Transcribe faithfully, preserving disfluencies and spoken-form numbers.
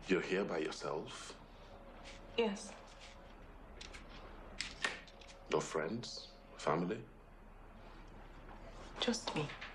You're here by yourself? Yes. No friends? Family? Just me.